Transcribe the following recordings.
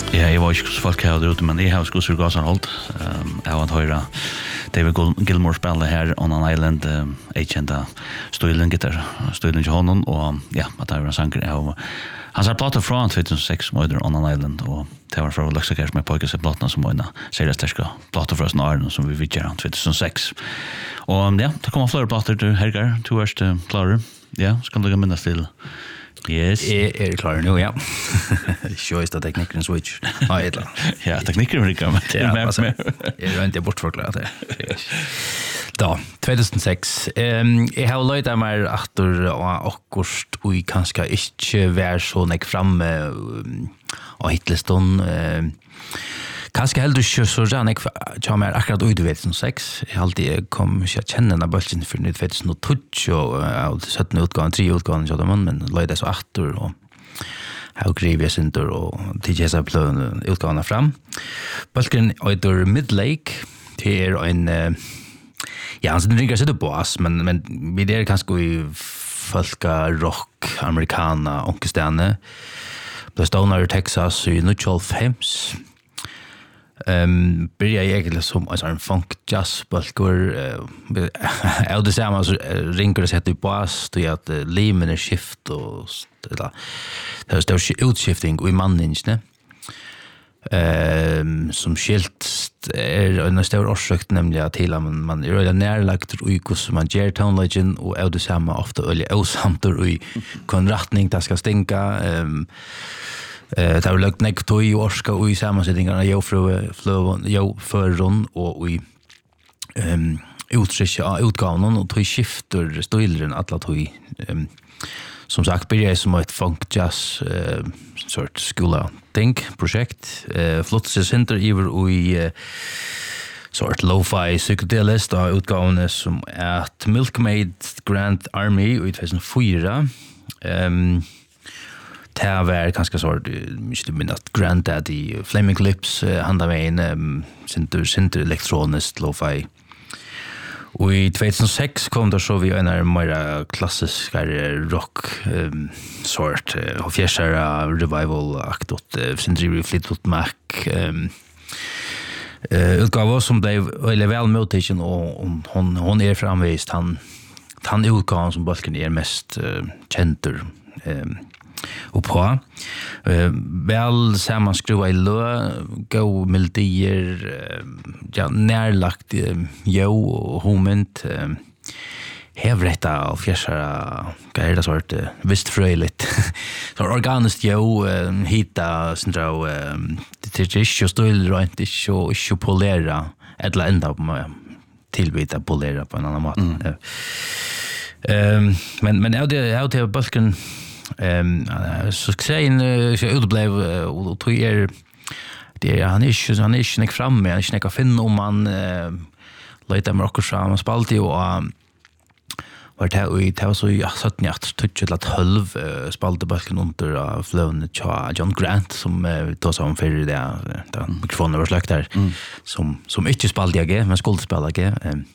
Ja, jeg var ikke så folk her ute, men jeg har skusser Gasanholt. Jeg har hørt David Gilmour spille her on an Island, jeg kjente Stoylen gitar, Stoylen til hånden, og ja, at det var en sanger. Han sa plater fra 2006 møyder on an Island, og det var fra Luxacare som jeg pågått seg platene som møyna seriøst sterske plater fra Snaren som vi vidger 2006. Og ja, det kommer flere plater til Hergar, to første klarer. Ja, så kan du minnes til. Yes. Er klar nu, ja. Sjøyst av teknikken switch. Ja, teknikken rikker med. Ja, altså, jeg er ikke bortforklart det. Da, 2006. Jeg har løyt av meg aktor og akkurst og jeg kanskje ikke vær så nek framme og hitleston. Kanskje heller ikke så rann jeg kom her akkurat ut i 2006. Jeg alltid kom ikke å kjenne denne bølgen for 2012 og 17 utgaven, 3 utgaven, men løyt jeg så aktor og jeg har grivet jeg sinter og tidlig jeg seg utgavene fram. Bølgen er Midlake til en ja, han ringer seg på oss, men vi er kanskje i folka rock, amerikana, onkestene. Ble stående i Texas i 1995. Börjar jag egentlig som en funk jazz balkor och det ser man så ringer det sätter på oss då att limen är skift och det är stor utskifting i manningen som skilt är en stor orsak nämligen till att man är redan närlagt och som man ger tonelagen och det ser man ofta öliga osamt och i konratning det ska stinka det har lagt nek tog och orska och i sammansättningarna jag förrun och i utgavnen och tog skifter stilren alla tog som sagt började som ett funk jazz sort skola projekt flotts center iver i sort lo-fi psychedelist och utgavnen som är Milkmaid Grand Army i 2004 det var ganska så mycket minnat Granddaddy Flaming Lips handlar med en center elektroniskt lo-fi. Och i 2006 kom det så vi en mer klassisk rock sort och fjärsara revival aktot center Fleetwood Mac utgåva som blev väl mottagen och hon är framvist han utgåvan som balken är mest känter och på väl sammanskruva i lö gå melodier ja närlagt och moment hävretta och fjärsara grejer sort visst fröjligt så organiskt hitta sådär det är just då inte så polera eller ända tillbyta polera på en annan mått men jag det balken så sägen så utblev och tror det han är inte framme han är inte finna om man lite mer också fram och spalti och var det var så 17-12 spalte balken under flowne John Grant som då sa om för det mikrofonen var släckt där som inte spalte jag men skulle spela jag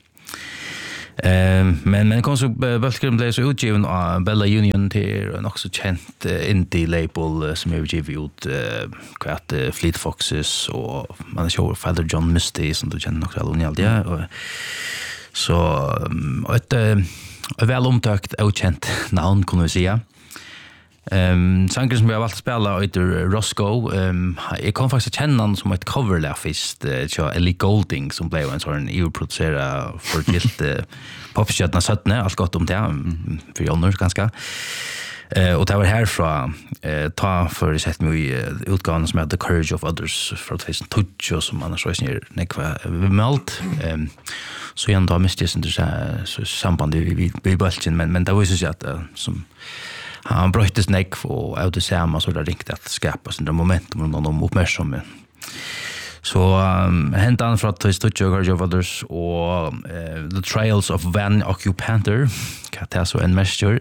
men kom så balken blev så utgiven av Bella Union till en också känt indie label som har givit ut kvart Fleet Foxes och man kör Father John Misty som du känner också alldeles ja så ett väl omtökt och känt namn kan vi säga. Sanger som jag har valt att spela heter Roscoe. Jag kom faktiskt känna honom som ett coverlaffist till Ellie Goulding som blev en sån EU-producerad förgilt popstjärna 17, allt gott om det för Jonner ganska. Och det var härifrån ta för sett mig i utgåvan som heter The Courage of Others från 2012 som annars var snir nekva bemalt. Så igen då måste jag inte samband i bulten men det var ju så att som han brötte snäck och av det samma så där riktigt att skapa sådana momentum och någon uppmärksamhet. Så hände han från The Courage of Others och The Trials of Van Occupanter kan jag så en mäster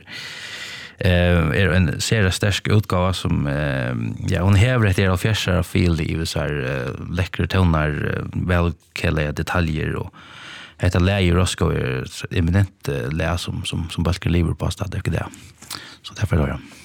en seriös stark utgåva som hon häver ett av fjärsar feel i så här läckra toner välkälliga detaljer och heter Larry Roscoe eminent lä som balken lever på stad det. Så därför då.